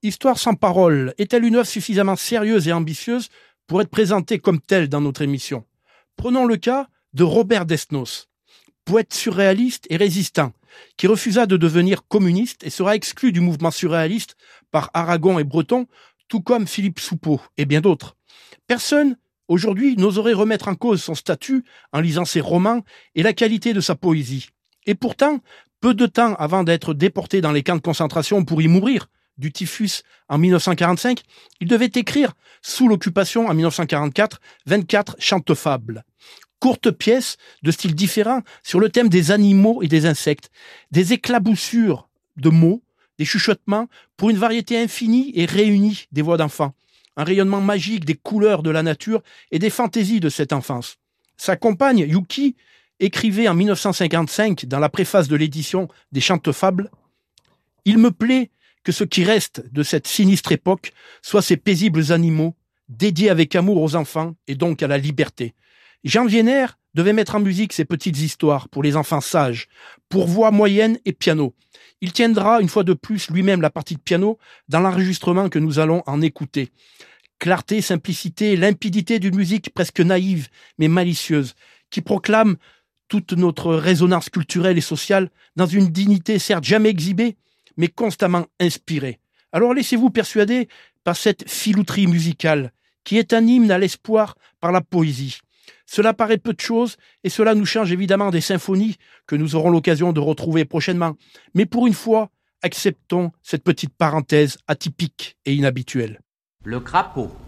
Histoire sans parole est-elle une œuvre suffisamment sérieuse et ambitieuse pour être présentée comme telle dans notre émission? Prenons le cas de Robert Desnos, poète surréaliste et résistant, qui refusa de devenir communiste et sera exclu du mouvement surréaliste par Aragon et Breton, tout comme Philippe Soupeau et bien d'autres. Personne, aujourd'hui, n'oserait remettre en cause son statut en lisant ses romans et la qualité de sa poésie. Et pourtant, peu de temps avant d'être déporté dans les camps de concentration pour y mourir, du typhus en 1945, il devait écrire, sous l'occupation en 1944, 24 chantefables. Courtes pièces de styles différents sur le thème des animaux et des insectes, des éclaboussures de mots, des chuchotements pour une variété infinie et réunie des voix d'enfants, un rayonnement magique des couleurs de la nature et des fantaisies de cette enfance. Sa compagne, Yuki, écrivait en 1955, dans la préface de l'édition des Chantefables, « Il me plaît que ce qui reste de cette sinistre époque soit ces paisibles animaux, dédiés avec amour aux enfants et donc à la liberté. » Jean Vienner devait mettre en musique ces petites histoires pour les enfants sages, pour voix moyenne et piano. Il tiendra une fois de plus lui-même la partie de piano dans l'enregistrement que nous allons en écouter. Clarté, simplicité, limpidité d'une musique presque naïve mais malicieuse, qui proclame toute notre résonance culturelle et sociale dans une dignité certes jamais exhibée, mais constamment inspirée. Alors laissez-vous persuader par cette filouterie musicale, qui est un hymne à l'espoir par la poésie. Cela paraît peu de choses, et cela nous change évidemment des symphonies que nous aurons l'occasion de retrouver prochainement. Mais pour une fois, acceptons cette petite parenthèse atypique et inhabituelle. Le crapaud.